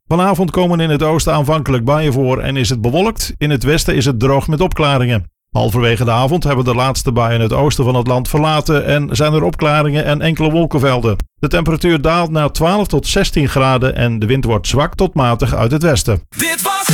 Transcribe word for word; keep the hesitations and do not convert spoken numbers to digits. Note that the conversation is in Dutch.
Vanavond komen in het oosten aanvankelijk buien voor en is het bewolkt. In het westen is het droog met opklaringen. Halverwege de avond hebben de laatste buien het oosten van het land verlaten en zijn er opklaringen en enkele wolkenvelden. De temperatuur daalt naar twaalf tot zestien graden en de wind wordt zwak tot matig uit het westen. Dit was